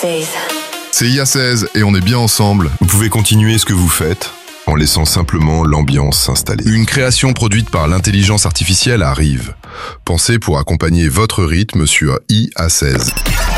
C'est IA16 et on est bien ensemble. Vous pouvez continuer ce que vous faites en laissant simplement l'ambiance s'installer. Une création produite par l'intelligence artificielle arrive. Pensez pour accompagner votre rythme sur IA16.